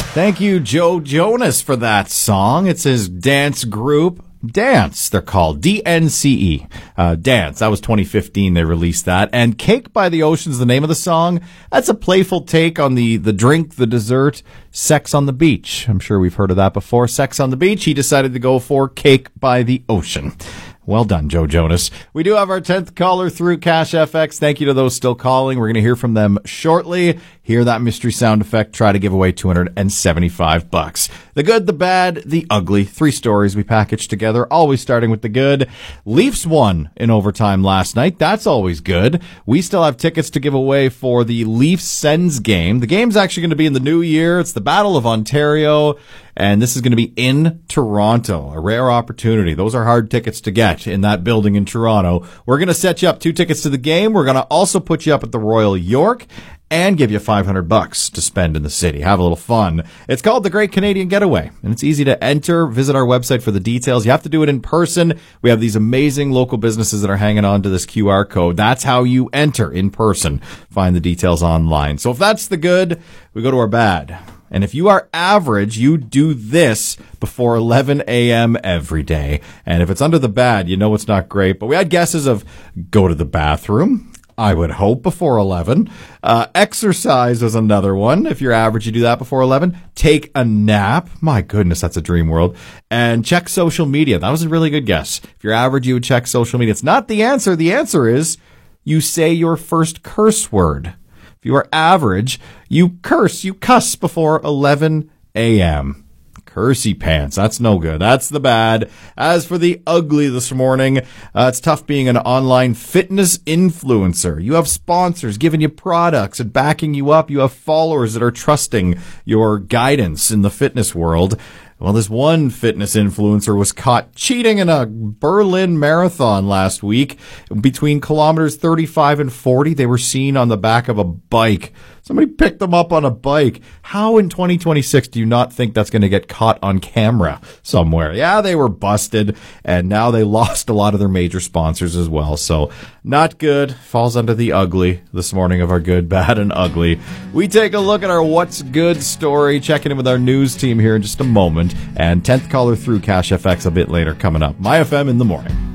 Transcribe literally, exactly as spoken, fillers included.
Thank you, Joe Jonas, for that song. It's his dance group. Dance, they're called. D N C E. Uh, Dance. That was twenty fifteen they released that. And Cake by the Ocean's the name of the song. That's a playful take on the, the drink, the dessert, Sex on the Beach. I'm sure we've heard of that before. Sex on the Beach. He decided to go for Cake by the Ocean. Well done, Joe Jonas. We do have our tenth caller through Cash F X. Thank you to those still calling. We're going to hear from them shortly. Hear that mystery sound effect. Try to give away two hundred seventy-five bucks. The good, the bad, the ugly. Three stories we packaged together, always starting with the good. Leafs won in overtime last night. That's always good. We still have tickets to give away for the Leafs-Sens game. The game's actually going to be in the new year. It's the Battle of Ontario, and this is going to be in Toronto. A rare opportunity. Those are hard tickets to get in that building in Toronto. We're going to set you up two tickets to the game. We're going to also put you up at the Royal York and give you five hundred bucks to spend in the city. Have a little fun. It's called the Great Canadian Getaway, and it's easy to enter. Visit our website for the details. You have to do it in person. We have these amazing local businesses that are hanging on to this Q R code. That's how you enter in person. Find the details online. So if that's the good, we go to our bad. And if you are average, you do this before eleven a.m. every day. And if it's under the bad, you know it's not great. But we had guesses of go to the bathroom, I would hope, before eleven. Uh, exercise was another one. If you're average, you do that before eleven. Take a nap. My goodness, that's a dream world. And check social media. That was a really good guess. If you're average, you would check social media. It's not the answer. The answer is you say your first curse word. If you are average, you curse, you cuss before eleven a.m. Cursey pants. That's no good. That's the bad. As for the ugly this morning, uh, it's tough being an online fitness influencer. You have sponsors giving you products and backing you up. You have followers that are trusting your guidance in the fitness world. Well, this one fitness influencer was caught cheating in a Berlin marathon last week. Between kilometers thirty-five and forty, they were seen on the back of a bike. Somebody picked them up on a bike. How in twenty twenty-six do you not think that's going to get caught on camera somewhere? Yeah, they were busted, and now they lost a lot of their major sponsors as well. So not good. Falls under the ugly this morning of our good, bad, and ugly. We take a look at our What's Good story, checking in with our news team here in just a moment. And tenth caller through Cash F X a bit later coming up. My F M in the morning.